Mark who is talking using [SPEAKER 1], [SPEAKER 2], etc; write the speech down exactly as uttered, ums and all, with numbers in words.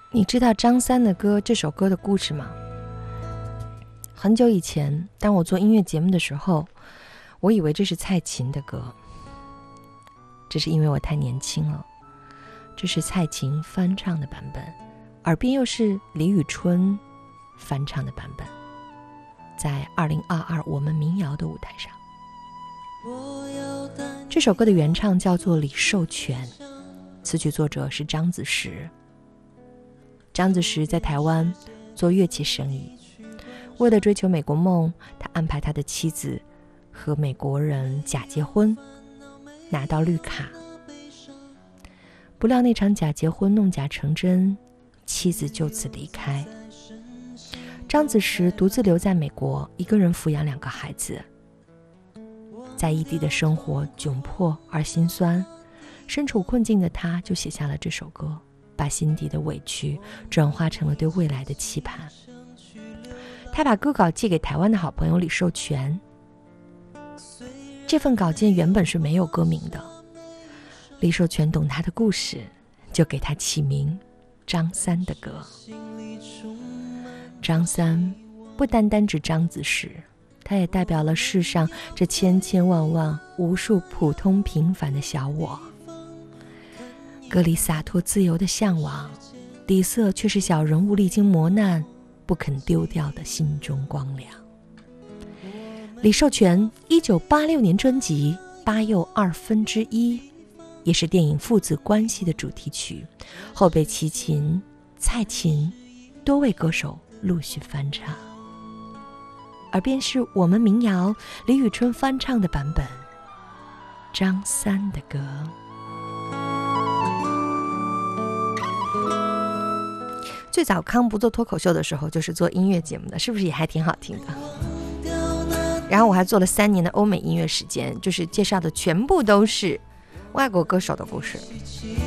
[SPEAKER 1] 你知道张三的歌这首歌的故事吗？很久以前，当我做音乐节目的时候，我以为这是蔡琴的歌，这是因为我太年轻了。这是蔡琴翻唱的版本，耳边又是李宇春翻唱的版本，在二零二二我们民谣的舞台上。这首歌的原唱叫做李寿全，词曲作者是张子时。张子时在台湾做乐器生意，为了追求美国梦，他安排他的妻子和美国人假结婚，拿到绿卡。不料那场假结婚弄假成真，妻子就此离开。张子时独自留在美国，一个人抚养两个孩子。在异地的生活窘迫而心酸，身处困境的他就写下了这首歌，把心底的委屈转化成了对未来的期盼。他把歌稿寄给台湾的好朋友李寿全，这份稿件原本是没有歌名的，李寿全懂他的故事，就给他起名张三的歌。张三不单单指张子时，他也代表了世上这千千万万无数普通平凡的小我。歌里洒脱自由的向往，底色却是小人物历经磨难不肯丢掉的心中光亮。李寿全一九八六年专辑《八又二分之一》也是电影父子关系的主题曲，后被齐秦、蔡琴多位歌手陆续翻唱。而便是我们民谣李宇春翻唱的版本，张三的歌。最早康不做脱口秀的时候就是做音乐节目的，是不是也还挺好听的？然后我还做了三年的欧美音乐时间，就是介绍的全部都是外国歌手的故事。